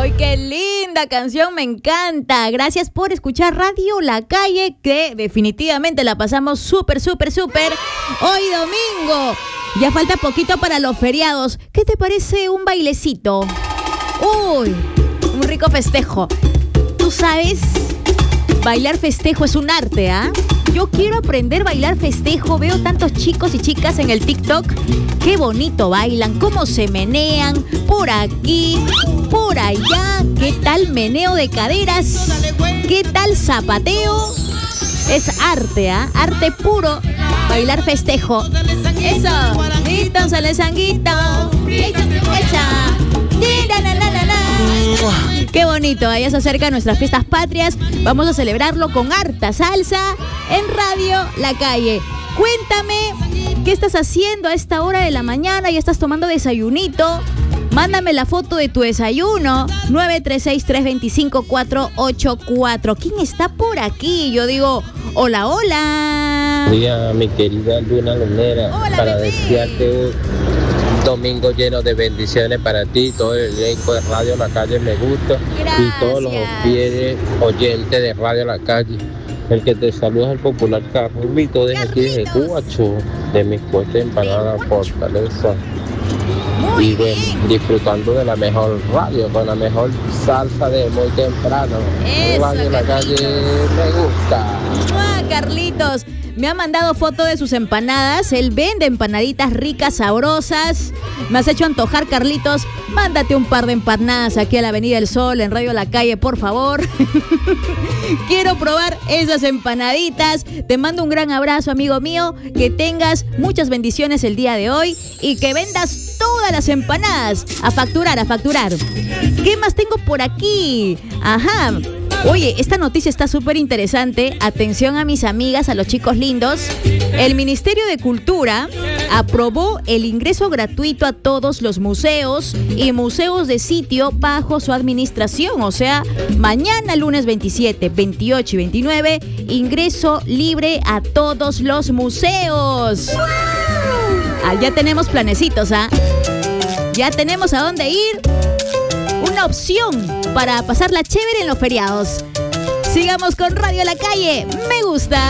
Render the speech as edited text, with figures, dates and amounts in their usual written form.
¡Ay, qué linda canción! Me encanta. Gracias por escuchar Radio La Calle, que definitivamente la pasamos súper, súper, súper. Hoy domingo. Ya falta poquito para los feriados. ¿Qué te parece un bailecito? Uy, un rico festejo. ¿Tú sabes? Bailar festejo es un arte, ¿ah? Yo quiero aprender a bailar festejo. Veo tantos chicos y chicas en el TikTok. Qué bonito bailan, cómo se menean. Por aquí, por allá. ¿Qué tal meneo de caderas? ¿Qué tal zapateo? Es arte, ¿ah? Arte puro. Bailar festejo. Eso. Listo, sale sanguito. Echa. Qué bonito, ya se acercan nuestras fiestas patrias. Vamos a celebrarlo con harta salsa en Radio La Calle. Cuéntame, ¿qué estás haciendo a esta hora de la mañana? ¿Ya estás tomando desayunito? Mándame la foto de tu desayuno. 936-325-484. ¿Quién está por aquí? Yo digo, hola, hola. Día, mi querida Luna Lunera, Hola, para bebé. desearte un domingo lleno de bendiciones para ti, todo el elenco de Radio La Calle Me Gusta y todos los Gracias. fieles oyentes de Radio La Calle. El que te saluda es el popular Carlito de aquí de Carlitos. Guacho, de mis puestos de empanada Fortaleza. Muy Y bueno, bien. disfrutando de la mejor radio, con la mejor salsa de muy temprano. Eso, Radio La Calle Carlitos. Me Gusta. ¡Mua, Carlitos! Me ha mandado foto de sus empanadas. Él vende empanaditas ricas, sabrosas. Me has hecho antojar, Carlitos. Mándate un par de empanadas aquí a la Avenida del Sol, en Radio La Calle, por favor. Quiero probar esas empanaditas. Te mando un gran abrazo, amigo mío. Que tengas muchas bendiciones el día de hoy y que vendas todas las empanadas. A facturar, a facturar. ¿Qué más tengo por aquí? Ajá. Oye, esta noticia está súper interesante. Atención a mis amigas, a los chicos lindos. El Ministerio de Cultura aprobó el ingreso gratuito a todos los museos y museos de sitio bajo su administración. O sea, mañana, lunes 27, 28 y 29, ingreso libre a todos los museos. Ya tenemos planecitos, ¿ah? Ya tenemos a dónde ir. Una opción para pasarla chévere en los feriados. Sigamos con Radio La Calle. Me gusta.